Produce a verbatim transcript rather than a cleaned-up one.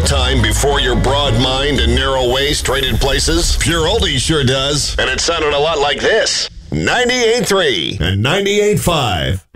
a time before your broad mind and narrow waist traded places? Pure Oldies sure does. And it sounded a lot like this. ninety-eight point three and ninety-eight point five.